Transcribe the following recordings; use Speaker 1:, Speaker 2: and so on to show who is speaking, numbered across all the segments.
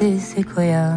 Speaker 1: des séquoias.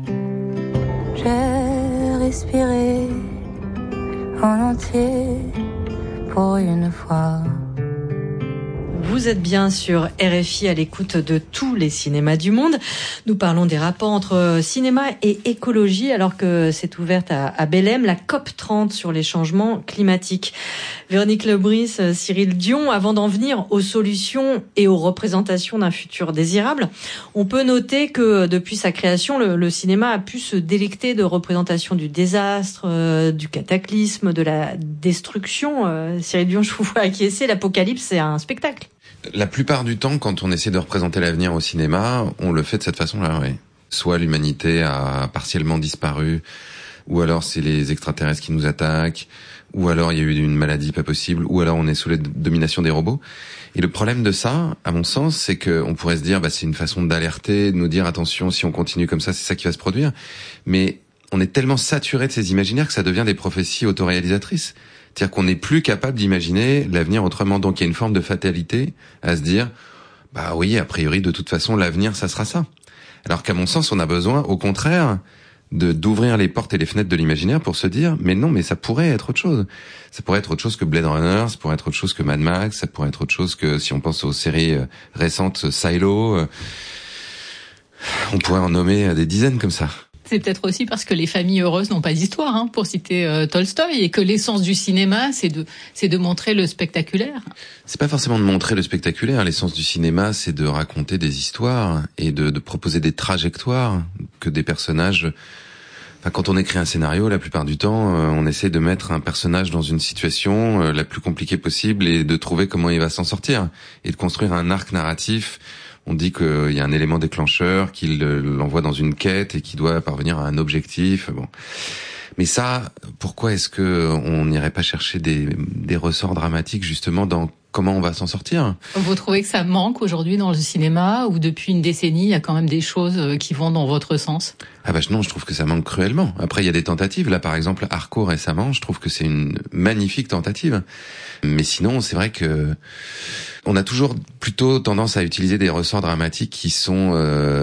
Speaker 1: J'ai respiré en entier pour une fois.
Speaker 2: Vous êtes bien sur RFI à l'écoute de tous les cinémas du monde. Nous parlons des rapports entre cinéma et écologie alors que s'est ouverte à Belém la COP30 sur les changements climatiques. Véronique Lebris, Cyril Dion, avant d'en venir aux solutions et aux représentations d'un futur désirable, on peut noter que depuis sa création, le cinéma a pu se délecter de représentations du désastre, du cataclysme, de la destruction. Cyril Dion, je vous vois acquiescer, l'apocalypse, c'est un spectacle.
Speaker 3: La plupart du temps, quand on essaie de représenter l'avenir au cinéma, on le fait de cette façon-là, oui. Soit l'humanité a partiellement disparu, ou alors c'est les extraterrestres qui nous attaquent, ou alors il y a eu une maladie pas possible, ou alors on est sous la domination des robots. Et le problème de ça, à mon sens, c'est qu'on pourrait se dire, c'est une façon d'alerter, de nous dire attention, si on continue comme ça, c'est ça qui va se produire. Mais on est tellement saturé de ces imaginaires que ça devient des prophéties autoréalisatrices. C'est-à-dire qu'on n'est plus capable d'imaginer l'avenir autrement. Donc il y a une forme de fatalité à se dire, oui, a priori, de toute façon, l'avenir, ça sera ça. Alors qu'à mon sens, on a besoin, au contraire, d'ouvrir les portes et les fenêtres de l'imaginaire pour se dire, mais non, mais ça pourrait être autre chose. Ça pourrait être autre chose que Blade Runner, ça pourrait être autre chose que Mad Max, ça pourrait être autre chose que, si on pense aux séries récentes, Silo, on pourrait en nommer des dizaines comme ça.
Speaker 4: C'est peut-être aussi parce que les familles heureuses n'ont pas d'histoire, pour citer Tolstoï, et que l'essence du cinéma, c'est de montrer le spectaculaire.
Speaker 3: C'est pas forcément de montrer le spectaculaire. L'essence du cinéma, c'est de raconter des histoires et de proposer des trajectoires que des personnages. Quand on écrit un scénario, la plupart du temps, on essaie de mettre un personnage dans une situation la plus compliquée possible et de trouver comment il va s'en sortir et de construire un arc narratif. On dit qu'il y a un élément déclencheur, qu'il l'envoie dans une quête et qu'il doit parvenir à un objectif. Bon. Mais ça, pourquoi est-ce que on n'irait pas chercher des ressorts dramatiques justement dans comment on va s'en sortir?
Speaker 4: Vous trouvez que ça manque aujourd'hui dans le cinéma, ou depuis une décennie, il y a quand même des choses qui vont dans votre sens?
Speaker 3: Non, je trouve que ça manque cruellement. Après, il y a des tentatives. Là, par exemple, Arco récemment, je trouve que c'est une magnifique tentative. Mais sinon, c'est vrai que on a toujours plutôt tendance à utiliser des ressorts dramatiques qui sont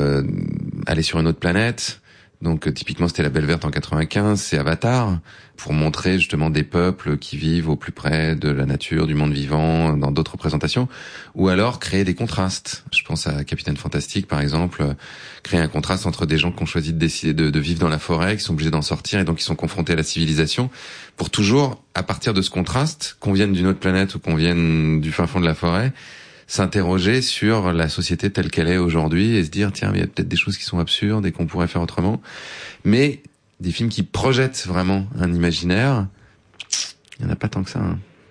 Speaker 3: aller sur une autre planète. Donc typiquement c'était La Belle Verte en 95, c'est Avatar, pour montrer justement des peuples qui vivent au plus près de la nature, du monde vivant, dans d'autres représentations, ou alors créer des contrastes. Je pense à Capitaine Fantastique par exemple, créer un contraste entre des gens qui ont choisi de décider de vivre dans la forêt, qui sont obligés d'en sortir et donc qui sont confrontés à la civilisation, pour toujours, à partir de ce contraste, qu'on vienne d'une autre planète ou qu'on vienne du fin fond de la forêt, s'interroger sur la société telle qu'elle est aujourd'hui et se dire tiens, il y a peut-être des choses qui sont absurdes et qu'on pourrait faire autrement. Mais des films qui projettent vraiment un imaginaire, il n'y en a pas tant que ça.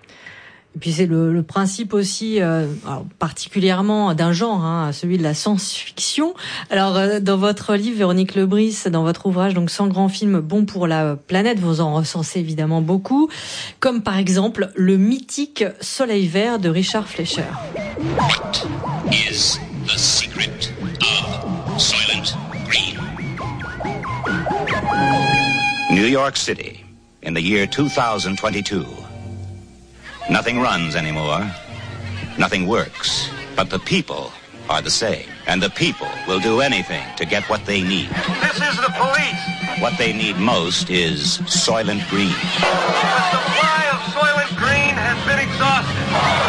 Speaker 2: Et puis c'est le principe aussi, particulièrement d'un genre, celui de la science-fiction. Alors dans votre livre, Véronique Lebris, dans votre ouvrage, donc 100 grands films bons pour la planète, vous en recensez évidemment beaucoup, comme par exemple le mythique Soleil vert de Richard Fleischer.
Speaker 5: What is the secret of Soylent Green? New York City, in the year 2022. Nothing runs anymore. Nothing works. But the people are the same. And the people will do anything to get what they need.
Speaker 6: This is the police.
Speaker 5: What they need most is Soylent Green.
Speaker 6: The supply of Soylent Green has been exhausted.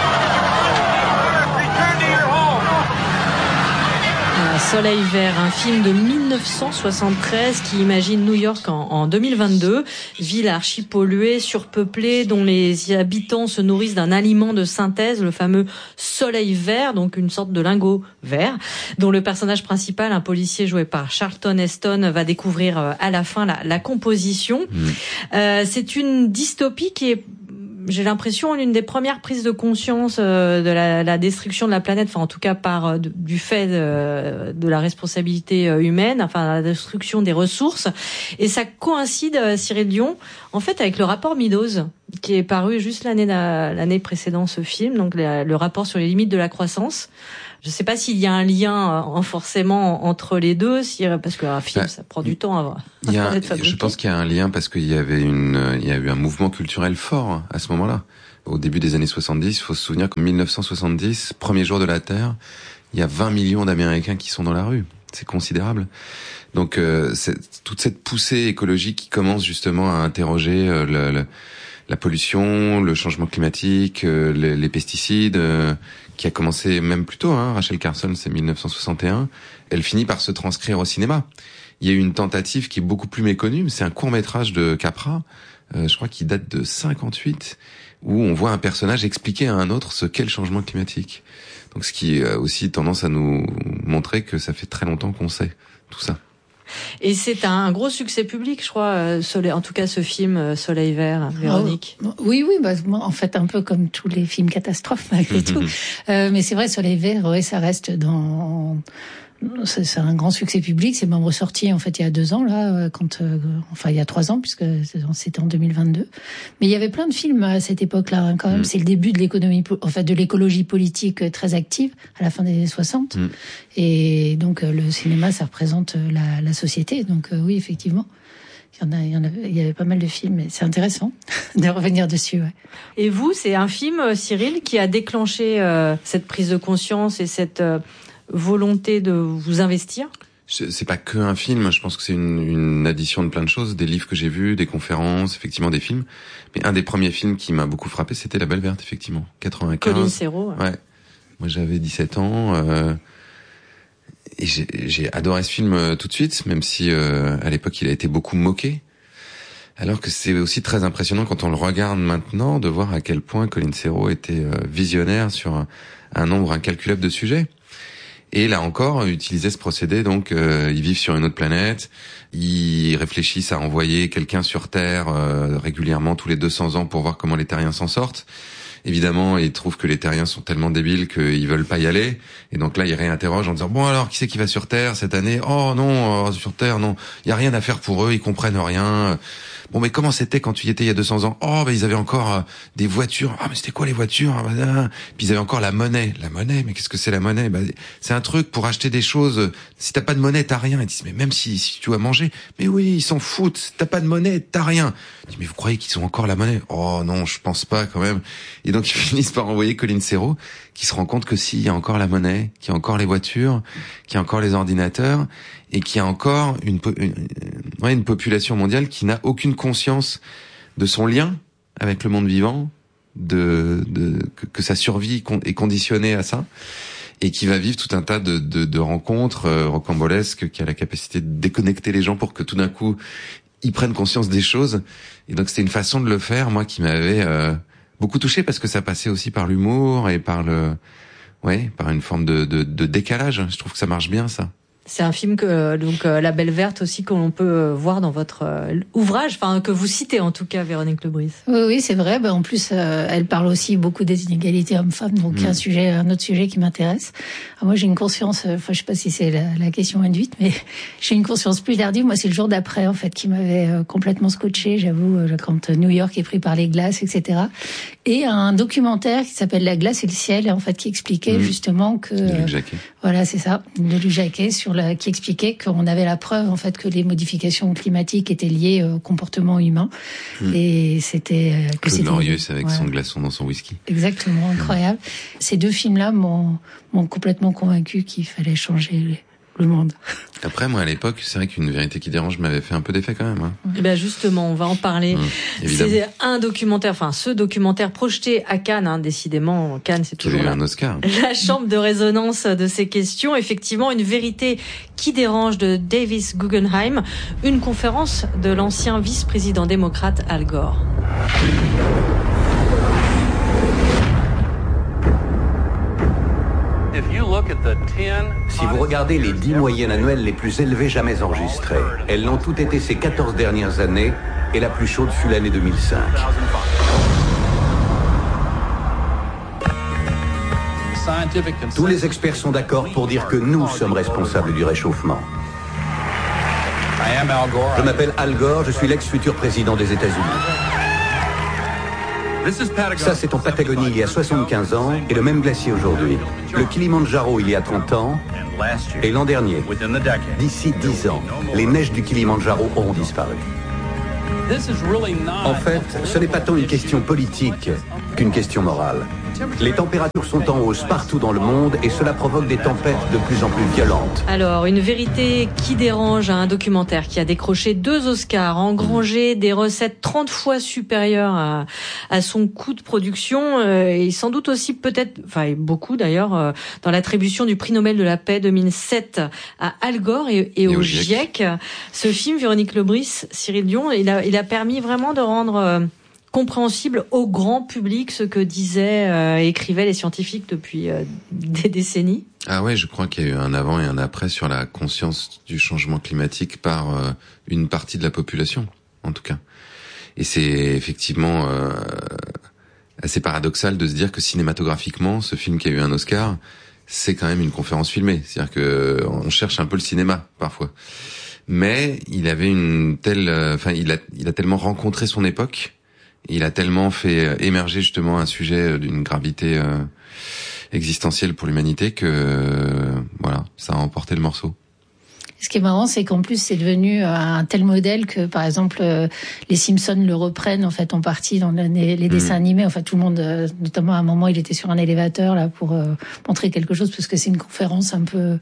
Speaker 6: Return to your home.
Speaker 2: Soleil vert, un film de 1973 qui imagine New York en 2022, ville archipolluée, surpeuplée, dont les habitants se nourrissent d'un aliment de synthèse, le fameux soleil vert, donc une sorte de lingot vert, dont le personnage principal, un policier joué par Charlton Heston, va découvrir à la fin la composition. C'est une dystopie qui est, j'ai l'impression, l'une des premières prises de conscience de la destruction de la planète, enfin en tout cas du fait de la responsabilité humaine, enfin la destruction des ressources. Et ça coïncide, Cyril Dion, en fait avec le rapport Meadows, qui est paru juste l'année précédente ce film, donc le rapport sur les limites de la croissance. Je ne sais pas s'il y a un lien forcément entre les deux, parce qu'un film, ça prend du temps à être fabriqué.
Speaker 3: Je pense qu'il y a un lien parce qu'il y avait il y a eu un mouvement culturel fort à ce moment-là. Au début des années 70, il faut se souvenir qu'en 1970, premier jour de la Terre, il y a 20 millions d'Américains qui sont dans la rue. C'est considérable. Donc c'est toute cette poussée écologique qui commence justement à interroger la pollution, le changement climatique, les pesticides, qui a commencé même plus tôt. Rachel Carson, c'est 1961. Elle finit par se transcrire au cinéma. Il y a eu une tentative qui est beaucoup plus méconnue, mais c'est un court-métrage de Capra, je crois qu'il date de 58, où on voit un personnage expliquer à un autre ce qu'est le changement climatique. Donc ce qui a aussi tendance à nous montrer que ça fait très longtemps qu'on sait tout ça.
Speaker 2: Et c'est un gros succès public, je crois, en tout cas ce film Soleil Vert, Véronique.
Speaker 7: Oui, en fait un peu comme tous les films catastrophes malgré tout. Mais c'est vrai, Soleil Vert, ça reste c'est un grand succès public. C'est même ressorti en fait il y a 2 ans là, il y a 3 ans puisque c'était en 2022. Mais il y avait plein de films à cette époque-là quand même. C'est le début de de l'écologie politique très active à la fin des années 60. Et donc le cinéma, ça représente la société. Donc oui, effectivement. Il y avait pas mal de films, et c'est intéressant de revenir dessus. Ouais.
Speaker 2: Et vous, c'est un film, Cyril, qui a déclenché cette prise de conscience et cette volonté de vous investir?
Speaker 3: C'est pas que un film, je pense que c'est une addition de plein de choses, des livres que j'ai vus, des conférences, effectivement des films. Mais un des premiers films qui m'a beaucoup frappé, c'était La Belle Verte, effectivement, 95.
Speaker 2: Colin Serrault.
Speaker 3: Ouais. Moi j'avais 17 ans et j'ai adoré ce film tout de suite, même si à l'époque il a été beaucoup moqué. Alors que c'est aussi très impressionnant quand on le regarde maintenant de voir à quel point Colin Serrault était visionnaire sur un nombre incalculable de sujets. Et là encore, utiliser ce procédé, donc ils vivent sur une autre planète, ils réfléchissent à envoyer quelqu'un sur Terre régulièrement tous les 200 ans pour voir comment les terriens s'en sortent. Évidemment, ils trouvent que les terriens sont tellement débiles qu'ils veulent pas y aller. Et donc là, ils réinterrogent en disant, bon alors, qui c'est qui va sur Terre cette année? Oh non, sur Terre, non. Il y a rien à faire pour eux, ils comprennent rien. Bon, mais comment c'était quand tu y étais il y a 200 ans? Oh, ils avaient encore des voitures. Ah, mais c'était quoi les voitures? Puis ils avaient encore la monnaie. La monnaie, mais qu'est-ce que c'est la monnaie? C'est un truc pour acheter des choses. Si t'as pas de monnaie, t'as rien. Ils disent, mais même si tu dois manger, mais oui, ils s'en foutent. Si t'as pas de monnaie, t'as rien. Je dis, mais vous croyez qu'ils ont encore la monnaie? Oh non, je pense pas quand même. Et donc ils finissent par envoyer Colin Serrault, qui se rend compte que s'il y a encore la monnaie, qu'il y a encore les voitures, qu'il y a encore les ordinateurs, et qu'il y a encore une population mondiale qui n'a aucune conscience de son lien avec le monde vivant, que sa survie est conditionnée à ça, et qui va vivre tout un tas de rencontres rocambolesques, qui a la capacité de déconnecter les gens pour que tout d'un coup ils prennent conscience des choses. Et donc c'était une façon de le faire, moi, qui m'avait beaucoup touché, parce que ça passait aussi par l'humour et par une forme de décalage. Je trouve que ça marche bien, ça.
Speaker 2: C'est un film La Belle Verte aussi, que l'on peut voir dans votre ouvrage, que vous citez en tout cas, Véronique Lebris.
Speaker 7: Oui, c'est vrai. En plus, elle parle aussi beaucoup des inégalités hommes-femmes, donc un autre sujet qui m'intéresse. Alors moi, j'ai une conscience, je sais pas si c'est la question induite, mais j'ai une conscience plus tardive. Moi, c'est le jour d'après, en fait, qui m'avait complètement scotché, j'avoue, quand New York est pris par les glaces, etc. Et un documentaire qui s'appelle La glace et le ciel, en fait, qui expliquait justement que...
Speaker 3: De Luc Jacquet.
Speaker 7: Voilà, c'est ça, de Luc Jacquet, qui expliquait qu'on avait la preuve, en fait, que les modifications climatiques étaient liées au comportement humain. Et c'était...
Speaker 3: Claude Lorius avec son glaçon dans son whisky.
Speaker 7: Exactement, incroyable. Ces 2 films-là m'ont complètement convaincu qu'il fallait changer le monde.
Speaker 3: Après, moi, à l'époque, c'est vrai qu'Une vérité qui dérange m'avait fait un peu d'effet quand même.
Speaker 2: Et bien justement, on va en parler. C'est un documentaire, ce documentaire projeté à Cannes, décidément, Cannes, c'est toujours
Speaker 3: un Oscar.
Speaker 2: La chambre de résonance de ces questions. Effectivement, Une vérité qui dérange de Davis Guggenheim, une conférence de l'ancien vice-président démocrate Al Gore.
Speaker 8: Si vous regardez les 10 moyennes annuelles les plus élevées jamais enregistrées, elles n'ont toutes été ces 14 dernières années, et la plus chaude fut l'année 2005. Tous les experts sont d'accord pour dire que nous sommes responsables du réchauffement. Je m'appelle Al Gore, je suis l'ex-futur président des États-Unis. Ça, c'est en Patagonie il y a 75 ans et le même glacier aujourd'hui. Le Kilimandjaro il y a 30 ans et l'an dernier. D'ici 10 ans, les neiges du Kilimandjaro auront disparu. En fait, ce n'est pas tant une question politique qu'une question morale. Les températures sont en hausse partout dans le monde et cela provoque des tempêtes de plus en plus violentes.
Speaker 2: Alors, une vérité qui dérange, un documentaire qui a décroché 2 Oscars, engrangé des recettes 30 fois supérieures à son coût de production, et sans doute aussi peut-être, enfin beaucoup d'ailleurs, dans l'attribution du prix Nobel de la paix 2007 à Al Gore et au GIEC. Ce film, Véronique Lebris, Cyril Dion, il a permis vraiment de rendre compréhensible au grand public ce que disaient et écrivaient les scientifiques depuis des décennies.
Speaker 3: Ah ouais, je crois qu'il y a eu un avant et un après sur la conscience du changement climatique par une partie de la population, en tout cas. Et c'est effectivement assez paradoxal de se dire que cinématographiquement, ce film qui a eu un Oscar, c'est quand même une conférence filmée. C'est-à-dire que on cherche un peu le cinéma parfois. Mais il avait une telle, il a tellement rencontré son époque. Il a tellement fait émerger justement un sujet d'une gravité existentielle pour l'humanité que voilà, ça a emporté le morceau.
Speaker 7: Ce qui est marrant, c'est qu'en plus, c'est devenu un tel modèle que, par exemple, les Simpsons le reprennent en fait en partie dans les dessins animés. Enfin, tout le monde, notamment à un moment, il était sur un élévateur là pour montrer quelque chose parce que c'est une conférence un peu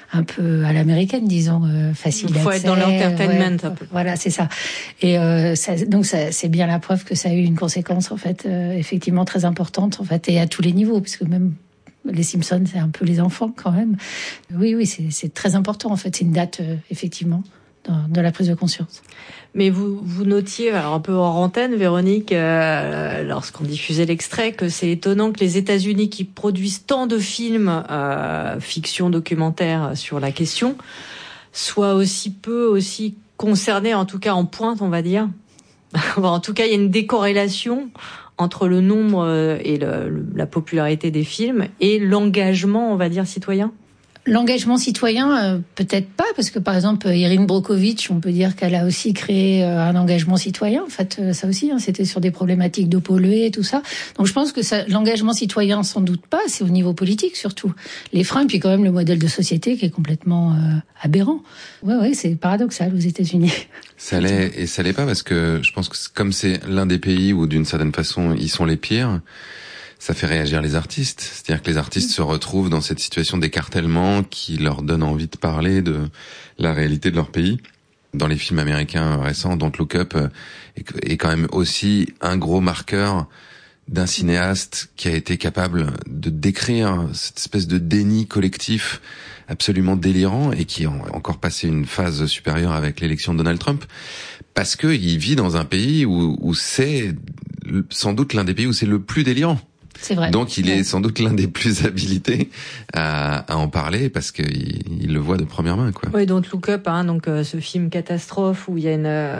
Speaker 7: à l'américaine, disons, facile d'accès.
Speaker 2: Il faut être dans l'entertainment.
Speaker 7: Ouais, voilà, c'est ça. Et donc, c'est bien la preuve que ça a eu une conséquence en fait, effectivement très importante en fait, et à tous les niveaux, puisque même les Simpsons, c'est un peu les enfants quand même. Oui, c'est très important en fait. C'est une date effectivement de la prise de conscience.
Speaker 2: Mais vous notiez, alors un peu hors antenne, Véronique, lorsqu'on diffusait l'extrait, que c'est étonnant que les États-Unis, qui produisent tant de films fiction, documentaires sur la question, soient aussi concernés, en tout cas en pointe, on va dire. En tout cas, il y a une décorrélation entre le nombre et la popularité des films et l'engagement, on va dire, citoyen.
Speaker 7: L'engagement citoyen, peut-être pas, parce que par exemple, Erin Brockovich, on peut dire qu'elle a aussi créé un engagement citoyen. En fait, ça aussi, c'était sur des problématiques d'eau polluée et tout ça. Donc je pense que l'engagement citoyen, sans doute pas, c'est au niveau politique surtout. Les freins, puis quand même le modèle de société qui est complètement aberrant. Ouais, c'est paradoxal aux États-Unis.
Speaker 3: Ça l'est et ça l'est pas, parce que je pense que comme c'est l'un des pays où d'une certaine façon ils sont les pires, ça fait réagir les artistes. C'est-à-dire que les artistes se retrouvent dans cette situation d'écartèlement qui leur donne envie de parler de la réalité de leur pays. Dans les films américains récents, Don't Look Up est quand même aussi un gros marqueur d'un cinéaste qui a été capable de décrire cette espèce de déni collectif absolument délirant et qui a encore passé une phase supérieure avec l'élection de Donald Trump, parce que il vit dans un pays où c'est sans doute l'un des pays où c'est le plus délirant.
Speaker 7: C'est vrai.
Speaker 3: Donc il est sans doute l'un des plus habilités à en parler parce qu'il le voit de première main, quoi.
Speaker 2: Oui, Don't Look Up, donc ce film catastrophe où il y a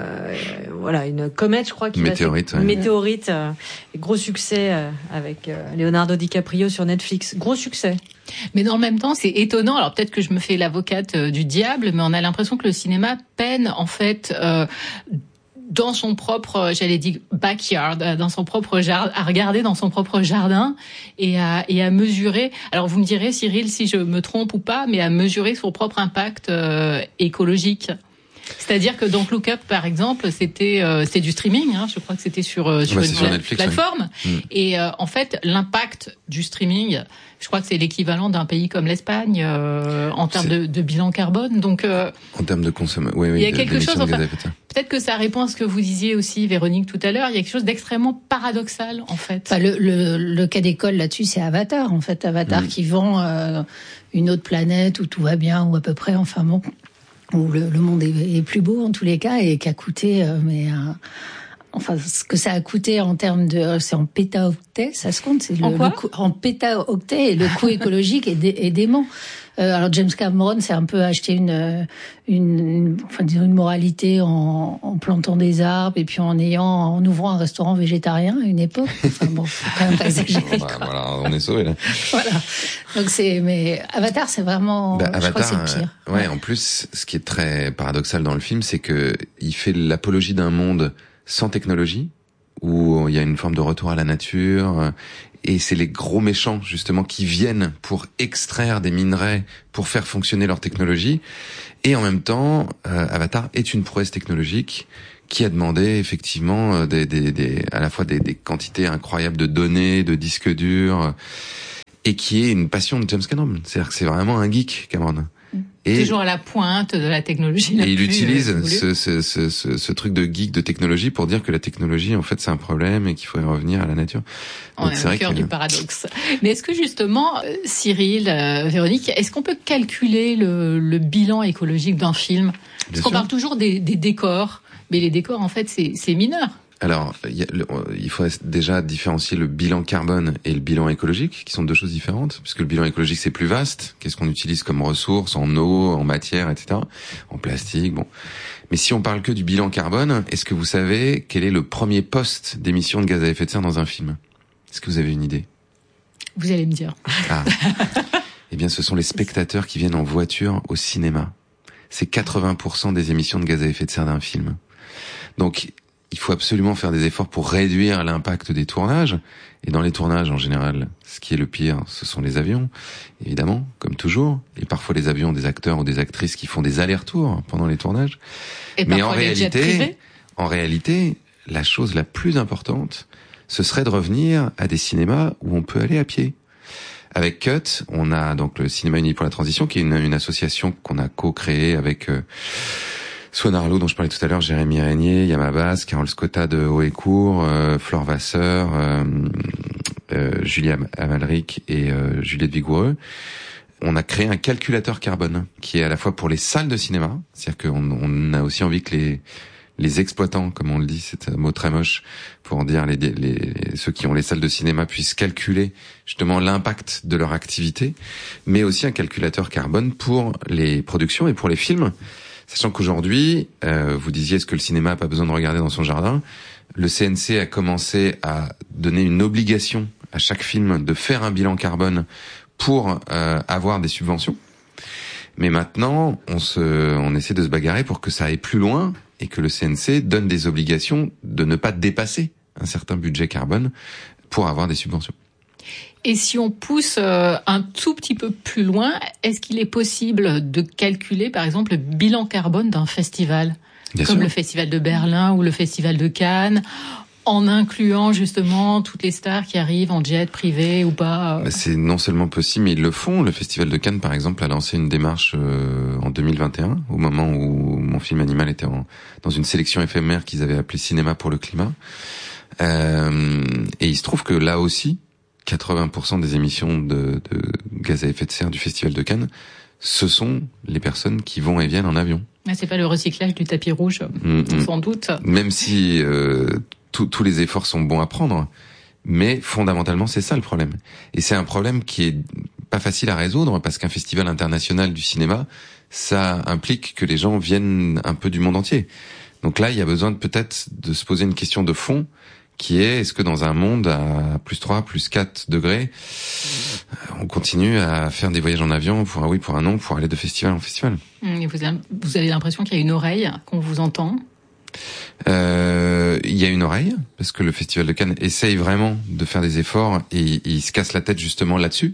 Speaker 2: une comète, je crois, qui
Speaker 3: météorite,
Speaker 2: une météorite, gros succès avec Leonardo DiCaprio sur Netflix, gros succès.
Speaker 4: Mais dans le même temps, c'est étonnant. Alors peut-être que je me fais l'avocate du diable, mais on a l'impression que le cinéma peine en fait dans son propre, j'allais dire backyard, dans son propre jardin, à regarder dans son propre jardin et à mesurer. Alors vous me direz, Cyril, si je me trompe ou pas, mais à mesurer son propre impact écologique. C'est-à-dire que Don't Look Up, par exemple, c'était du streaming. Je crois que c'était sur une
Speaker 3: Netflix,
Speaker 4: plateforme.
Speaker 3: Oui.
Speaker 4: Et en fait, l'impact du streaming, je crois que c'est l'équivalent d'un pays comme l'Espagne en termes de bilan carbone. Donc
Speaker 3: en termes de consommation, oui,
Speaker 4: il y a quelque chose. Enfin, peut-être que ça répond à ce que vous disiez aussi, Véronique, tout à l'heure. Il y a quelque chose d'extrêmement paradoxal, en fait.
Speaker 7: Enfin, le cas d'école là-dessus, c'est Avatar, en fait. Avatar qui vend une autre planète où tout va bien, ou à peu près. Enfin bon, où le monde est plus beau en tous les cas, et qui a coûté enfin ce que ça a coûté en termes de, c'est en pétaoctets, ça se compte, c'est en pétaoctets, et le coût écologique est dément. Alors James Cameron s'est un peu acheté une moralité en plantant des arbres et puis en ouvrant un restaurant végétarien à une époque. Enfin bon, faut quand même pas exagérer.
Speaker 3: Voilà, on est sauvé là.
Speaker 7: Voilà. Donc mais Avatar, c'est vraiment,
Speaker 3: Avatar,
Speaker 7: je crois que c'est le pire.
Speaker 3: Ouais, en plus, ce qui est très paradoxal dans le film, c'est que il fait l'apologie d'un monde sans technologie, où il y a une forme de retour à la nature, et c'est les gros méchants justement qui viennent pour extraire des minerais pour faire fonctionner leur technologie. Et en même temps, Avatar est une prouesse technologique qui a demandé effectivement à la fois des quantités incroyables de données, de disques durs, et qui est une passion de James Cameron. C'est-à-dire que c'est vraiment un geek, Cameron. Et
Speaker 4: toujours à la pointe de la technologie.
Speaker 3: Et il utilise ce truc de geek de technologie pour dire que la technologie, en fait, c'est un problème et qu'il faudrait revenir à la nature.
Speaker 4: On est au cœur du paradoxe. Mais est-ce que justement, Cyril, Véronique, est-ce qu'on peut calculer le bilan écologique d'un film? Parce qu'on parle toujours des décors, mais les décors, en fait, c'est mineur.
Speaker 3: Alors, il faudrait déjà différencier le bilan carbone et le bilan écologique, qui sont deux choses différentes, puisque le bilan écologique, c'est plus vaste. Qu'est-ce qu'on utilise comme ressources, en eau, en matière, etc., en plastique, bon. Mais si on parle que du bilan carbone, est-ce que vous savez quel est le premier poste d'émission de gaz à effet de serre dans un film? Est-ce que vous avez une idée?
Speaker 4: Vous allez me dire.
Speaker 3: Ah. Eh bien, ce sont les spectateurs qui viennent en voiture au cinéma. C'est 80% des émissions de gaz à effet de serre d'un film. Donc, il faut absolument faire des efforts pour réduire l'impact des tournages. Et dans les tournages, en général, ce qui est le pire, ce sont les avions, évidemment, comme toujours. Et parfois les avions des acteurs ou des actrices qui font des allers-retours pendant les tournages.
Speaker 4: Et mais en
Speaker 3: réalité, la chose la plus importante, ce serait de revenir à des cinémas où on peut aller à pied. Avec Cut, on a donc le Cinéma Uni pour la Transition, qui est une association qu'on a co-créée avec Swan Arlo, dont je parlais tout à l'heure, Jérémy Régnier, Yamabas, Carole Scotta de Haut-et-Court, Flore Vasseur, Julia Amalric et Juliette Vigoureux. On a créé un calculateur carbone qui est à la fois pour les salles de cinéma, c'est-à-dire qu'on a aussi envie que les exploitants, comme on le dit, c'est un mot très moche pour en dire ceux qui ont les salles de cinéma puissent calculer justement l'impact de leur activité, mais aussi un calculateur carbone pour les productions et pour les films. Sachant qu'aujourd'hui, vous disiez, est-ce que le cinéma n'a pas besoin de regarder dans son jardin? Le CNC a commencé à donner une obligation à chaque film de faire un bilan carbone pour avoir des subventions. Mais maintenant, on essaie de se bagarrer pour que ça aille plus loin et que le CNC donne des obligations de ne pas dépasser un certain budget carbone pour avoir des subventions.
Speaker 4: Et si on pousse un tout petit peu plus loin, est-ce qu'il est possible de calculer, par exemple, le bilan carbone d'un festival, comme le Festival de Berlin ou le Festival de Cannes, en incluant justement toutes les stars qui arrivent en jet privé ou pas?
Speaker 3: C'est non seulement possible, mais ils le font. Le Festival de Cannes, par exemple, a lancé une démarche en 2021, au moment où mon film Animal était dans une sélection éphémère qu'ils avaient appelée Cinéma pour le climat. Et il se trouve que là aussi, 80% des émissions de gaz à effet de serre du Festival de Cannes, ce sont les personnes qui vont et viennent en avion.
Speaker 4: C'est pas le recyclage du tapis rouge, sans doute.
Speaker 3: Même si tous les efforts sont bons à prendre, mais fondamentalement c'est ça le problème. Et c'est un problème qui est pas facile à résoudre parce qu'un festival international du cinéma, ça implique que les gens viennent un peu du monde entier. Donc là, il y a besoin peut-être de se poser une question de fond qui est que dans un monde à plus 3, plus 4 degrés, on continue à faire des voyages en avion pour un oui, pour un non, pour aller de festival en festival.
Speaker 4: Et vous avez l'impression qu'il y a une oreille, qu'on vous entend?
Speaker 3: Il y a une oreille, parce que le Festival de Cannes essaye vraiment de faire des efforts et il se casse la tête justement là-dessus.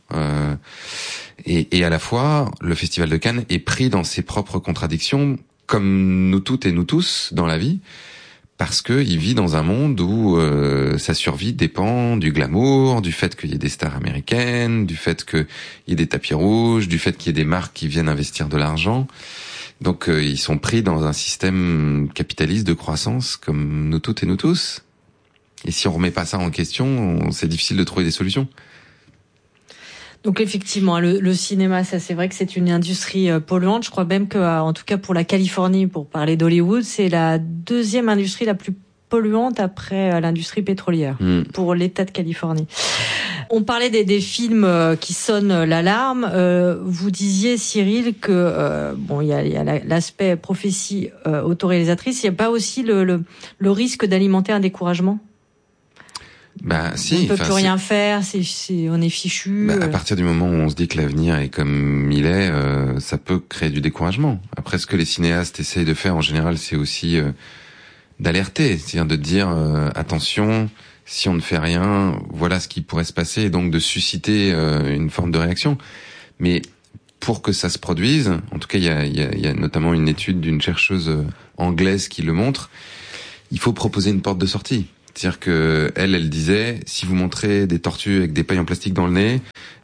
Speaker 3: Et à la fois, le Festival de Cannes est pris dans ses propres contradictions, comme nous toutes et nous tous dans la vie, parce que il vit dans un monde où sa survie dépend du glamour, du fait qu'il y ait des stars américaines, du fait qu'il y ait des tapis rouges, du fait qu'il y ait des marques qui viennent investir de l'argent. Donc ils sont pris dans un système capitaliste de croissance comme nous toutes et nous tous. Et si on remet pas ça en question, c'est difficile de trouver des solutions.
Speaker 2: Donc effectivement, le cinéma, ça c'est vrai que c'est une industrie polluante. Je crois même que, en tout cas pour la Californie, pour parler d'Hollywood, c'est la deuxième industrie la plus polluante après l'industrie pétrolière pour l'État de Californie. On parlait des films qui sonnent l'alarme. Vous disiez, Cyril, que il y a l'aspect prophétie autoréalisatrice. Il n'y a pas aussi le risque d'alimenter un découragement?
Speaker 3: Si.
Speaker 2: On ne peut plus rien faire. On est fichu.
Speaker 3: À partir du moment où on se dit que l'avenir est comme il est, ça peut créer du découragement. Après, ce que les cinéastes essayent de faire en général, c'est aussi d'alerter, c'est-à-dire de dire attention. Si on ne fait rien, voilà ce qui pourrait se passer, et donc de susciter une forme de réaction. Mais pour que ça se produise, en tout cas il y a notamment une étude d'une chercheuse anglaise qui le montre, il faut proposer une porte de sortie. C'est-à-dire que elle disait, si vous montrez des tortues avec des pailles en plastique dans le nez,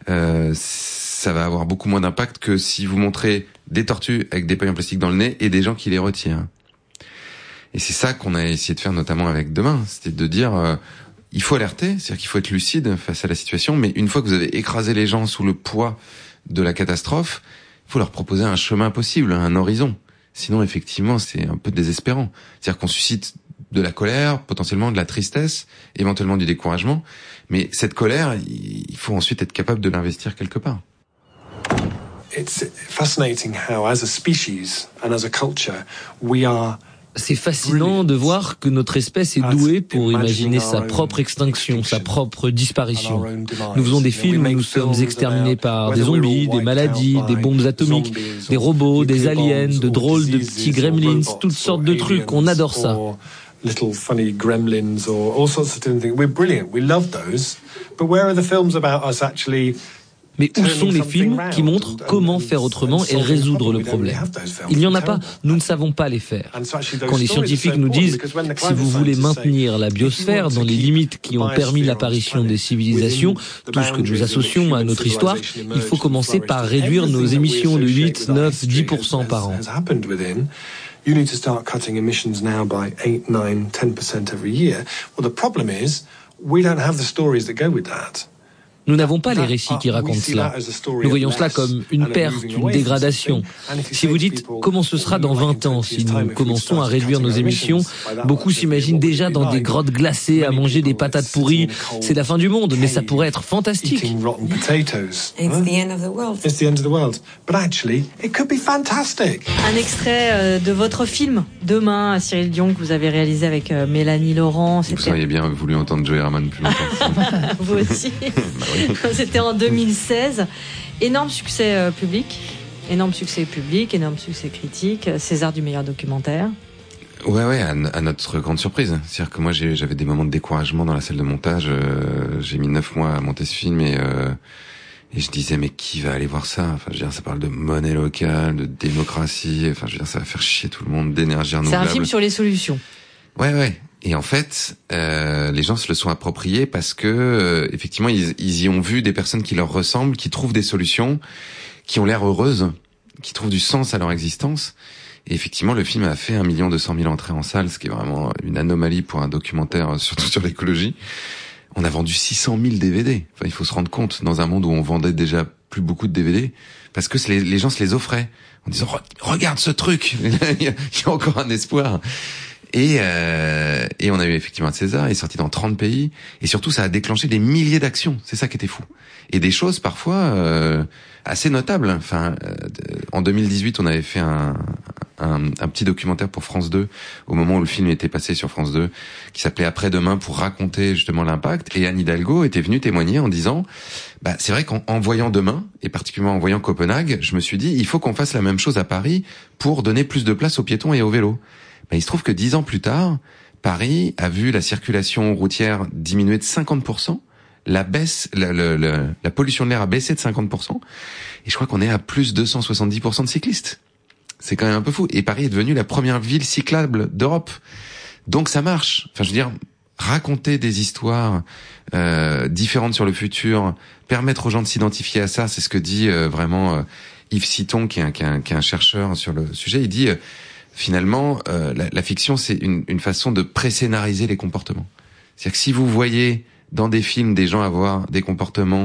Speaker 3: ça va avoir beaucoup moins d'impact que si vous montrez des tortues avec des pailles en plastique dans le nez et des gens qui les retirent. Et c'est ça qu'on a essayé de faire notamment avec Demain, c'était de dire il faut alerter, c'est-à-dire qu'il faut être lucide face à la situation, mais une fois que vous avez écrasé les gens sous le poids de la catastrophe, il faut leur proposer un chemin possible, un horizon. Sinon, effectivement, c'est un peu désespérant. C'est-à-dire qu'on suscite de la colère, potentiellement de la tristesse, éventuellement du découragement, mais cette colère, il faut ensuite être capable de l'investir quelque part.
Speaker 9: It's fascinating how, as a species and as a culture, we are.
Speaker 10: C'est fascinant de voir que notre espèce est douée pour imaginer sa propre extinction, sa propre disparition. Nous faisons des films où nous sommes exterminés par des zombies, des maladies, des bombes atomiques, des robots, des aliens, de drôles de petits gremlins, toutes sortes de trucs, on adore ça.
Speaker 9: Little funny gremlins or all sorts of different things. We're brilliant. We love those. But where are the films about us actually?
Speaker 10: Mais où sont les films qui montrent comment faire autrement et résoudre le problème? Il n'y en a pas, nous ne savons pas les faire. Quand les scientifiques nous disent « si vous voulez maintenir la biosphère dans les limites qui ont permis l'apparition des civilisations, tout ce que nous associons à notre histoire, il faut commencer par réduire nos émissions de 8, 9, 10% par an. »
Speaker 9: You need to start cutting emissions now by 8, 9, 10% every year. Well, the problem is, we don't have the stories that go with that.
Speaker 10: Nous n'avons pas les récits qui racontent cela. Nous voyons cela comme une perte, une dégradation. Si vous dites comment ce sera dans 20 ans si nous commençons à réduire nos émissions, beaucoup s'imaginent déjà dans des grottes glacées à manger des patates pourries. C'est la fin du monde, mais ça pourrait être fantastique.
Speaker 9: It's the end of the world. It's the end of the world. But actually, it could be fantastic.
Speaker 2: Un extrait de votre film Demain, Cyril Dion, que vous avez réalisé avec Mélanie Laurent.
Speaker 3: Vous auriez bien voulu entendre Joey Herman plus longtemps.
Speaker 2: Vous aussi. C'était en 2016. Énorme succès public, énorme succès critique, César du meilleur documentaire.
Speaker 3: Ouais, à notre grande surprise. C'est-à-dire que moi, j'avais des moments de découragement dans la salle de montage. J'ai mis 9 mois à monter ce film et je disais, mais qui va aller voir ça? Enfin, je veux dire, ça parle de monnaie locale, de démocratie. Enfin, je veux dire, ça va faire chier tout le monde, d'énergie renouvelable.
Speaker 2: C'est un film sur les solutions.
Speaker 3: Ouais. Et en fait, les gens se le sont appropriés parce que effectivement, ils y ont vu des personnes qui leur ressemblent, qui trouvent des solutions, qui ont l'air heureuses, qui trouvent du sens à leur existence. Et effectivement, le film a fait 1 200 000 entrées en salle, ce qui est vraiment une anomalie pour un documentaire, surtout sur l'écologie. On a vendu 600 000 DVD. Enfin, il faut se rendre compte, dans un monde où on vendait déjà plus beaucoup de DVD, parce que les gens se les offraient en disant regarde ce truc, il y a encore un espoir. Et on a eu effectivement un César, il est sorti dans 30 pays, et surtout ça a déclenché des milliers d'actions, c'est ça qui était fou. Et des choses parfois assez notables. Enfin, en 2018, on avait fait un petit documentaire pour France 2, au moment où le film était passé sur France 2, qui s'appelait Après-demain, pour raconter justement l'impact, et Anne Hidalgo était venue témoigner en disant, c'est vrai qu'en voyant Demain, et particulièrement en voyant Copenhague, je me suis dit, il faut qu'on fasse la même chose à Paris pour donner plus de place aux piétons et aux vélos. Il se trouve que 10 ans plus tard, Paris a vu la circulation routière diminuer de 50%, la pollution de l'air a baissé de 50%, et je crois qu'on est à plus de 270% de cyclistes. C'est quand même un peu fou. Et Paris est devenue la première ville cyclable d'Europe. Donc ça marche. Enfin, je veux dire, raconter des histoires différentes sur le futur, permettre aux gens de s'identifier à ça, c'est ce que dit vraiment Yves Citon, qui est un chercheur sur le sujet. Il dit... Finalement, la fiction, c'est une façon de pré-scénariser les comportements. C'est-à-dire que si vous voyez dans des films des gens avoir des comportements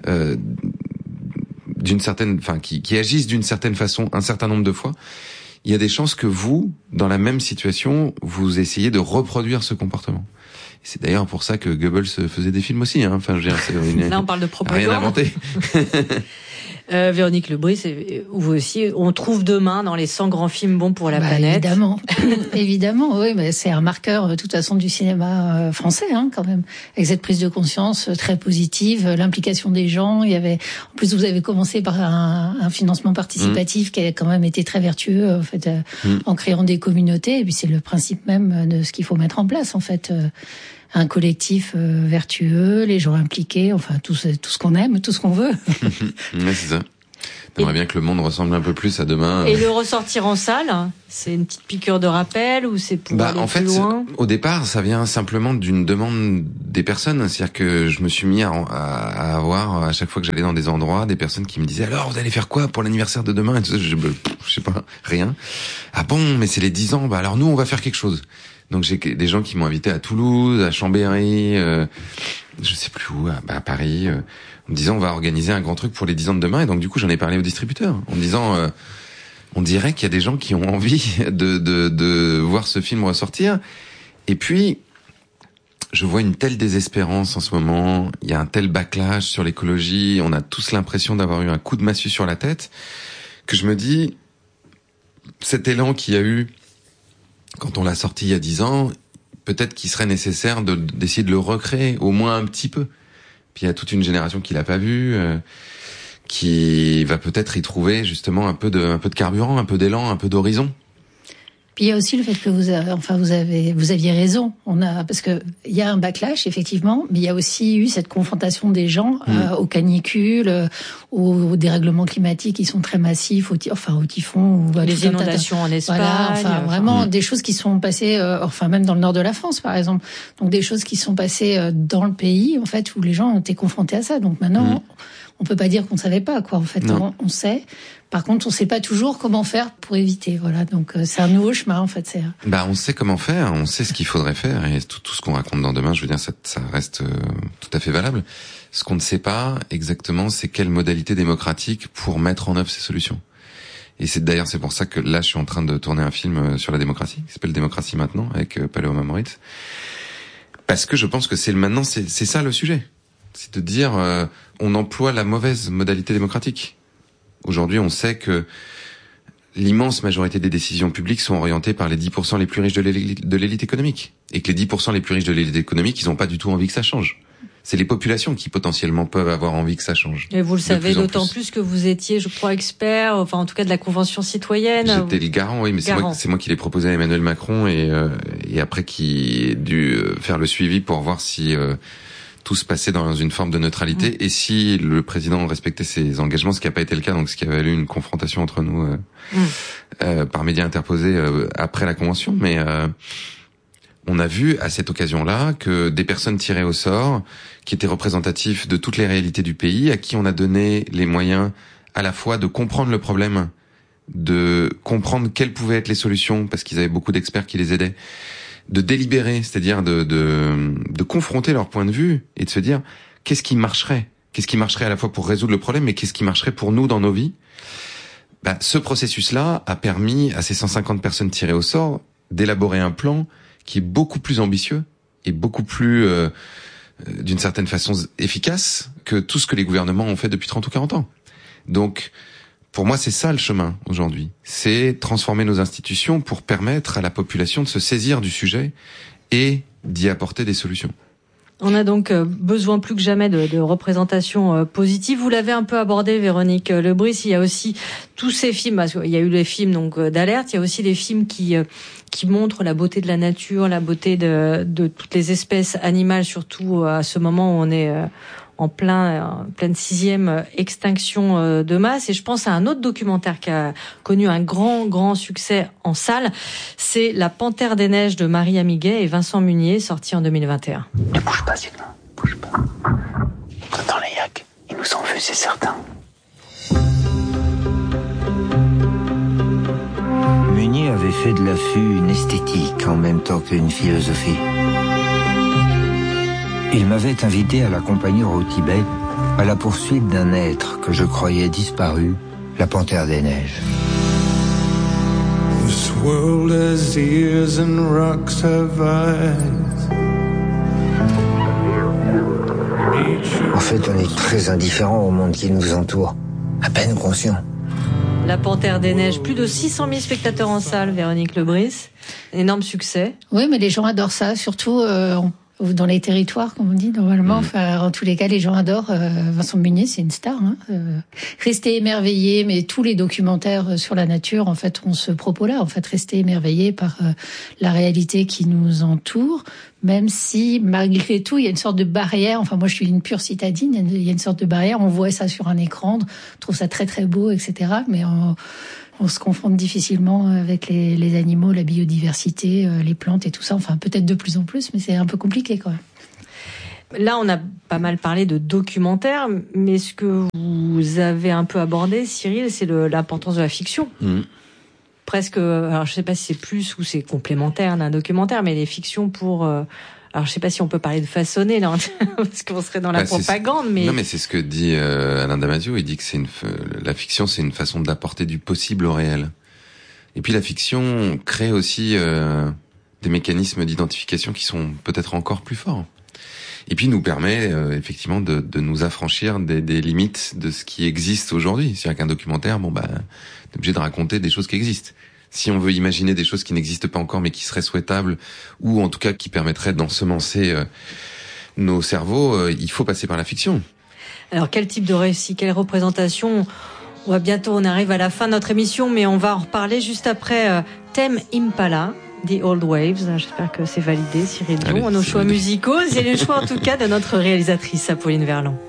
Speaker 3: qui agissent d'une certaine façon un certain nombre de fois, il y a des chances que vous, dans la même situation, vous essayez de reproduire ce comportement. Et c'est d'ailleurs pour ça que Goebbels faisait des films aussi. Enfin, je veux dire,
Speaker 2: là, on parle de propagande.
Speaker 3: Rien inventé.
Speaker 2: Véronique Lebris, vous aussi, on trouve Demain dans les 100 grands films bons pour la planète.
Speaker 7: Évidemment, oui, mais c'est un marqueur de toute façon du cinéma français, quand même, avec cette prise de conscience très positive, l'implication des gens. Il y avait, en plus, vous avez commencé par un financement participatif qui a quand même été très vertueux, en fait, en créant des communautés. Et puis c'est le principe même de ce qu'il faut mettre en place, en fait. Un collectif vertueux, les gens impliqués, enfin tout ce qu'on aime, tout ce qu'on veut.
Speaker 3: Ouais, c'est ça. J'aimerais bien que le monde ressemble un peu plus à demain.
Speaker 2: Et le ressortir en salle, c'est une petite piqûre de rappel ou c'est pour aller plus loin ?
Speaker 3: Au départ, ça vient simplement d'une demande des personnes. C'est-à-dire que je me suis mis à avoir, à chaque fois que j'allais dans des endroits, des personnes qui me disaient « Alors, vous allez faire quoi pour l'anniversaire de demain ?» Et tout ça, je sais pas, rien. « Ah bon, mais c'est les 10 ans, alors nous, on va faire quelque chose. » Donc j'ai des gens qui m'ont invité à Toulouse, à Chambéry, je sais plus où, à Paris, en me disant on va organiser un grand truc pour les 10 ans de demain. Et donc du coup j'en ai parlé aux distributeurs en me disant on dirait qu'il y a des gens qui ont envie de voir ce film ressortir. Et puis je vois une telle désespérance en ce moment, il y a un tel backlash sur l'écologie, on a tous l'impression d'avoir eu un coup de massue sur la tête, que je me dis cet élan qu'il y a eu quand on l'a sorti il y a 10 ans, peut-être qu'il serait nécessaire d'essayer de le recréer, au moins un petit peu. Puis il y a toute une génération qui l'a pas vu, qui va peut-être y trouver justement un peu de carburant, un peu d'élan, un peu d'horizon.
Speaker 7: Puis il y a aussi le fait que vous aviez raison. Parce que il y a un backlash effectivement, mais il y a aussi eu cette confrontation des gens aux canicules, aux dérèglements climatiques qui sont très massifs, au typhon ou à
Speaker 2: les inondations en Espagne.
Speaker 7: Voilà, vraiment des choses qui sont passées, même dans le nord de la France par exemple. Donc des choses qui sont passées dans le pays en fait où les gens ont été confrontés à ça. Donc maintenant, on peut pas dire qu'on savait pas quoi. En fait, on sait. Par contre, on sait pas toujours comment faire pour éviter. Voilà, donc c'est un nouveau chemin en fait.
Speaker 3: On sait comment faire, on sait ce qu'il faudrait faire, et tout ce qu'on raconte dans Demain, je veux dire, ça reste tout à fait valable. Ce qu'on ne sait pas exactement, c'est quelle modalité démocratique pour mettre en œuvre ces solutions. Et c'est pour ça que là, je suis en train de tourner un film sur la démocratie, qui s'appelle Démocratie maintenant, avec Paloma Moritz. Parce que je pense que c'est ça le sujet. C'est de dire, on emploie la mauvaise modalité démocratique. Aujourd'hui, on sait que l'immense majorité des décisions publiques sont orientées par les 10% les plus riches de l'élite économique. Et que les 10% les plus riches de l'élite économique, ils n'ont pas du tout envie que ça change. C'est les populations qui potentiellement peuvent avoir envie que ça change.
Speaker 2: Et vous le savez d'autant plus que vous étiez, je crois, expert, en tout cas de la Convention citoyenne.
Speaker 3: J'étais le garant, oui, mais c'est moi qui l'ai proposé à Emmanuel Macron et après qui ai dû faire le suivi pour voir si tout se passait dans une forme de neutralité et si le président respectait ses engagements, ce qui n'a pas été le cas, donc ce qui a valu une confrontation entre nous par médias interposés après la convention. Mais on a vu à cette occasion-là que des personnes tirées au sort, qui étaient représentatifs de toutes les réalités du pays, à qui on a donné les moyens à la fois de comprendre le problème, de comprendre quelles pouvaient être les solutions, parce qu'ils avaient beaucoup d'experts qui les aidaient, de délibérer, c'est-à-dire de confronter leur point de vue et de se dire qu'est-ce qui marcherait à la fois pour résoudre le problème, mais qu'est-ce qui marcherait pour nous dans nos vies. Ce processus-là a permis à ces 150 personnes tirées au sort d'élaborer un plan qui est beaucoup plus ambitieux et beaucoup plus, d'une certaine façon, efficace que tout ce que les gouvernements ont fait depuis 30 ou 40 ans. Donc, pour moi, c'est ça le chemin aujourd'hui. C'est transformer nos institutions pour permettre à la population de se saisir du sujet et d'y apporter des solutions.
Speaker 2: On a donc besoin plus que jamais de représentation positive. Vous l'avez un peu abordé, Véronique Lebris. Il y a aussi tous ces films. Parce qu'il y a eu les films donc d'alerte. Il y a aussi des films qui montrent la beauté de la nature, la beauté de toutes les espèces animales, surtout à ce moment où on est en pleine 6e extinction de masse. Et je pense à un autre documentaire qui a connu un grand succès en salle. C'est La Panthère des Neiges de Marie Amiguet et Vincent Munier, sorti en 2021.
Speaker 11: Ne bouge pas, Sylvain, bouge pas. Dans les yaks, il nous en veut, c'est certain. Munier avait fait de l'affût une esthétique en même temps qu'une philosophie. Il m'avait invité à l'accompagner au Tibet à la poursuite d'un être que je croyais disparu, la Panthère des Neiges.
Speaker 12: This world has ears and rocks have eyes.
Speaker 11: En fait, on est très indifférent au monde qui nous entoure, à peine conscient.
Speaker 2: La Panthère des Neiges, plus de 600 000 spectateurs en salle, Véronique Lebris. Énorme succès.
Speaker 7: Oui, mais les gens adorent ça, surtout... ou dans les territoires, comme on dit normalement. Enfin, en tous les cas, les gens adorent. Vincent Munier, c'est une star. Rester émerveillé, mais tous les documentaires sur la nature, en fait, ont ce propos-là. En fait, rester émerveillé par la réalité qui nous entoure, même si, malgré tout, il y a une sorte de barrière. Enfin, moi, je suis une pure citadine. Il y a une sorte de barrière. On voit ça sur un écran, on trouve ça très, très beau, etc. Mais on se confronte difficilement avec les animaux, la biodiversité, les plantes et tout ça. Enfin, peut-être de plus en plus, mais c'est un peu compliqué quand même.
Speaker 2: Là, on a pas mal parlé de documentaires, mais ce que vous avez un peu abordé, Cyril, c'est l'importance de la fiction. Presque, alors je sais pas si c'est plus ou c'est complémentaire d'un documentaire, mais les fictions pour... alors je sais pas si on peut parler de façonner là, parce qu'on serait dans la propagande, mais...
Speaker 3: Non, mais c'est ce que dit Alain Damasio, il dit que la fiction, c'est une façon d'apporter du possible au réel. Et puis la fiction crée aussi des mécanismes d'identification qui sont peut-être encore plus forts. Et puis nous permet effectivement de nous affranchir des limites de ce qui existe aujourd'hui. C'est-à-dire qu'un documentaire, t'es obligé de raconter des choses qui existent. Si on veut imaginer des choses qui n'existent pas encore mais qui seraient souhaitables, ou en tout cas qui permettraient d'ensemencer nos cerveaux, il faut passer par la fiction.
Speaker 2: Alors quel type de récit, quelle représentation? On arrive à la fin de notre émission, mais on va en reparler juste après Tame Impala, The Old Waves. J'espère que c'est validé, Cyril Dion, nos choix musicaux. C'est le choix en tout cas de notre réalisatrice Apolline Verlan.